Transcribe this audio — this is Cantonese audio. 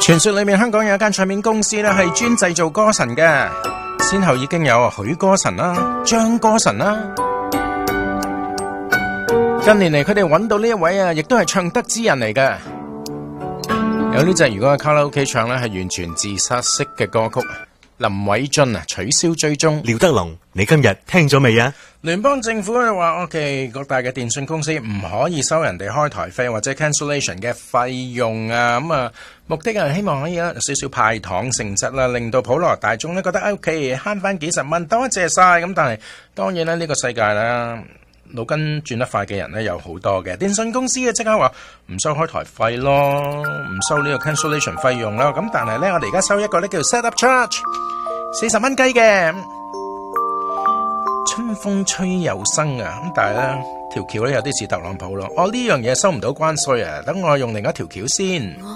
傳說裏面香港有一間唱片公司咧，係專製造歌神嘅，先後已經有許歌神啦、張歌神啦。近年嚟佢哋揾到呢一位啊，亦都係唱得之人嚟嘅。有呢隻如果喺卡拉 OK 唱咧，係完全自殺式嘅歌曲。林偉俊啊，取消追蹤。 廖德龍，你今日聽咗未啊？ 聯邦政府就話 OK， 各大嘅電信公司唔可以收人哋開台費或者 cancellation 嘅費用啊，目的係希望可以有少少派糖性質啦，令到普羅大眾咧覺得 OK 慳翻幾十蚊，多謝晒。咁但係當然咧，呢個世界啦，腦筋轉得快嘅人咧有好多嘅，電信公司即刻話唔收開台費咯，唔收呢個 cancellation 費用啦。咁但係咧，我哋而家收一個咧叫 set up charge， 40蚊雞嘅。春風吹又生啊！咁但係咧條橋咧有啲似特朗普咯。呢樣嘢收唔到關稅啊，等我用另一條橋先。